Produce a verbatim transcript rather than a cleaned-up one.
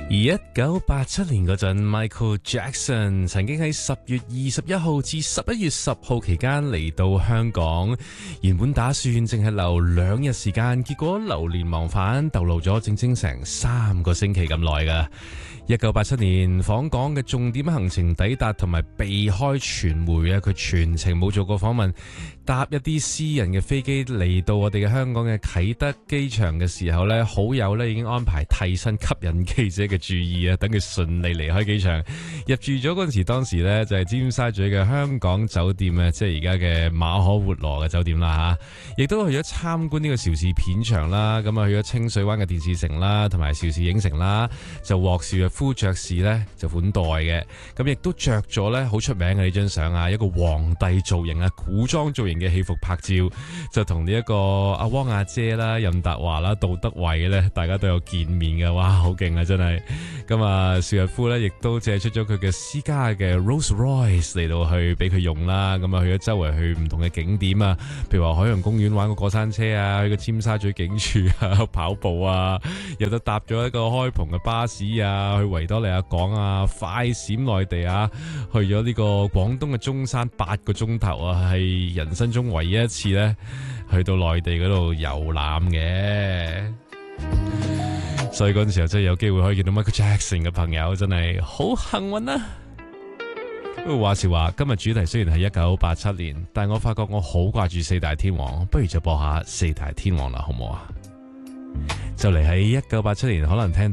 而一九八七年嗰陣 ，Michael Jackson 曾經喺十月二十一號至十一月十號期間嚟到香港，原本打算淨係留兩日時間，結果流連忘返，逗留咗整整成三個星期咁耐噶。一九八七年訪港嘅重點行程抵達同埋避開傳媒啊，佢全程冇做過訪問，搭一啲私人嘅飛機嚟到我哋嘅香港嘅啟德機場嘅時候呢，好友呢已經安排替身吸引記者嘅注意啊，等佢順利離開機場。入住咗嗰陣時，當時呢就係尖沙咀嘅香港酒店啊，即係而家嘅馬可活羅嘅酒店啦吓，亦都去咗參觀呢個邵氏片場啦，咁啊去咗清水灣嘅電視城啦，同埋邵氏影城啦，就獲邵逸夫爵士呢就款待嘅，咁亦都着咗呢好出名嘅呢張相啊，一個皇帝造型啊，古裝造型嘅戲服拍照，就同呢一個阿汪阿姐啦、任達華啦、杜德偉呢，大家都有見面嘅，哇，好勁啊，真係！咁啊，邵逸夫呢亦都借出咗佢嘅私家嘅 Rolls Royce 嚟到去俾佢用啦，咁啊去咗周圍去唔同嘅景點啊，譬如話海洋公園玩個過山車啊，去個尖沙咀警署啊跑步啊，又得搭咗一個開篷嘅巴士啊，去維多利亞港啊，快閃內地啊，去咗呢個廣東嘅中山八個鐘頭啊，係人生中唯一一次呢去到內地嗰度遊覽嘅，所以嗰陣時候真係有機會可以見到 Michael Jackson 嘅朋友，真係好幸運啊！不過話時話，今日主題雖然係一九八七年，但我發覺我好掛住四大天王，不如就播下四大天王啦，好唔好啊？就嚟喺一九八七年，可能聽